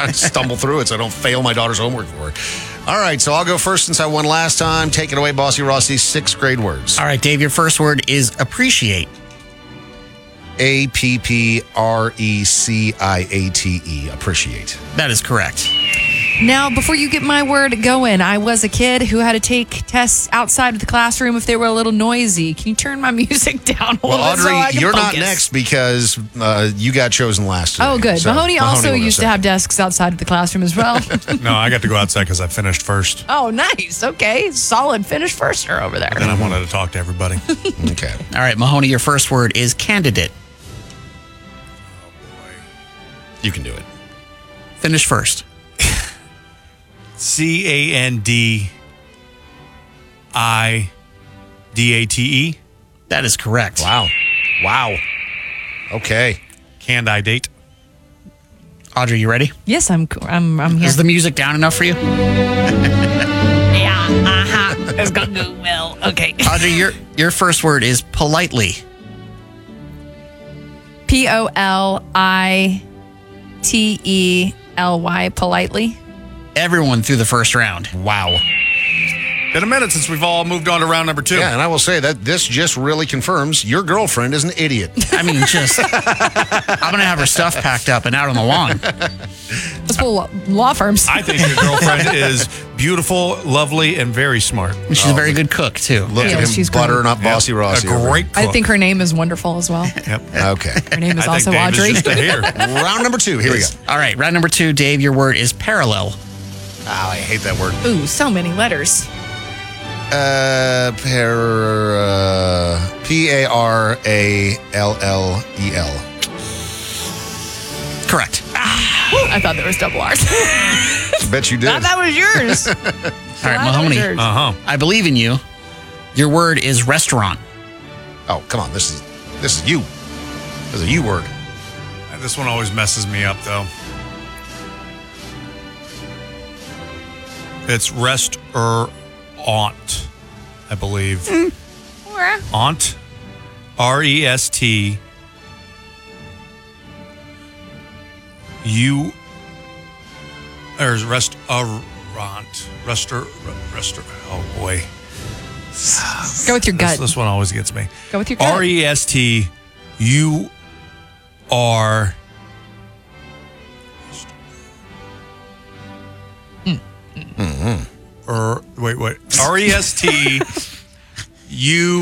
trying to stumble through it so I don't fail my daughter's homework for her. All right, so I'll go first since I won last time. Take it away, Bossy Rossi, 6th grade words. All right, Dave, your first word is appreciate. Appreciate. Appreciate. That is correct. Now, before you get my word going, I was a kid who had to take tests outside of the classroom if they were a little noisy. Can you turn my music down a Well, little bit Audrey, so I can you're not focus? next because you got chosen last today. Oh, good. So Mahoney also will go used to second. have desks outside of the classroom as well. No, I got to go outside because I finished first. Oh, nice. Okay. Solid finish firster over there. Then I wanted to talk to everybody. Okay. All right, Mahoney, your first word is candidate. You can do it. Finish first. Candidate. That is correct. Wow. Okay. Candidate. Audrey, you ready? Yes, I'm here. Is the music down enough for you? Yeah, it's going to go well. Okay. Audrey, your first word is politely. Politely, politely. Everyone through the first round. Wow. Been a minute since we've all moved on to round number 2. Yeah, and I will say that this just really confirms your girlfriend is an idiot. I mean, I'm going to have her stuff packed up and out on the lawn. Let's pull law firms. I think your girlfriend is beautiful, lovely, and very smart. And she's a very good cook, too. Look Yeah, at him she's buttering great. up Bossy Yep. Rossi. A great cook. I think her name is wonderful as well. Yep. Okay. Her name is I also think Dave Audrey. is just a hair. Round number 2. Here we go. All right, round number 2, Dave, your word is parallel. Oh, I hate that word. Ooh, so many letters. Parallel. Correct. I thought there was double R's. Bet you did. that was yours. All right, Mahoney, Uh-huh. I believe in you. Your word is restaurant. Oh, come on. This is you. This is a you word. This one always messes me up, though. It's restaurant, I believe. Aunt. REST. You. There's restaurant. Oh, boy. Go with your gut. This one always gets me. Go with your gut. REST. You are. Wait. REST. You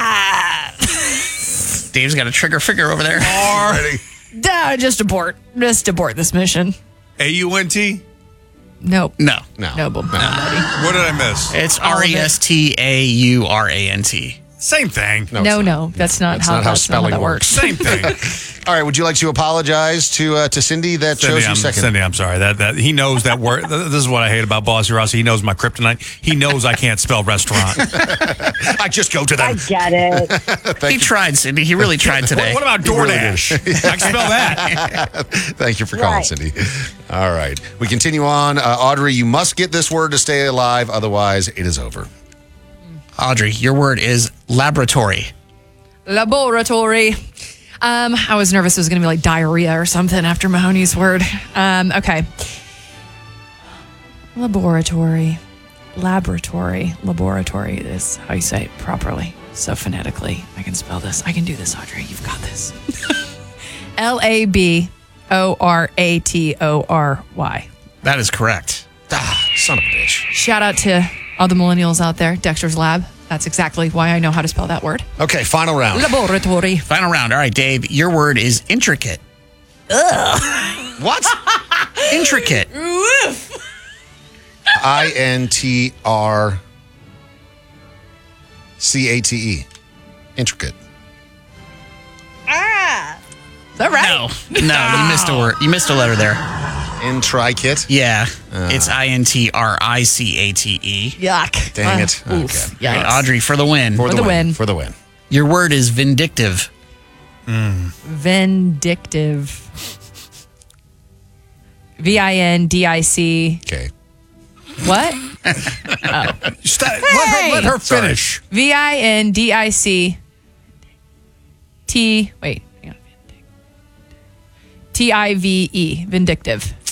Dave's got a trigger finger over there. are Just abort this mission. AUNT. Nope. No. Noble. No. What did I miss? It's All of it. RESTAURANT. Same thing. No, it's not. No. That's not That's how not how that's not spelling that works. Same thing. All right. Would you like to apologize to Cindy that chose you second? Cindy, I'm sorry. That he knows that word. This is what I hate about Bossy Rossi. He knows my kryptonite. He knows I can't spell restaurant. I just go to I them. get it. He tried, Cindy. He really tried today. What about DoorDash? I can spell that. Thank you for calling, Right. Cindy. All right. We continue on. Audrey, you must get this word to stay alive. Otherwise, it is over. Audrey, your word is laboratory. Laboratory. I was nervous it was going to be like diarrhea or something after Mahoney's word. Okay. Laboratory is how you say it properly. So phonetically, I can spell this. I can do this, Audrey. You've got this. LABORATORY. That is correct. Ah, son of a bitch. Shout out to all the millennials out there. Dexter's Lab. That's exactly why I know how to spell that word. Okay, final round. Laboratory. Final round. All right, Dave, your word is intricate. What? Intricate. INTRCATE. Intricate. Is that right? No, you missed a word. You missed a letter there. Intricate. Yeah, it's INTRICATE. Yuck. Dang it. Oof. Okay. Yikes. Right, Audrey, for the win. For the win. For the win. Your word is vindictive. Vindictive. VINDIC. Okay. What? Let her finish. VINDIC. Wait. Hang on. TIVE. Vindictive.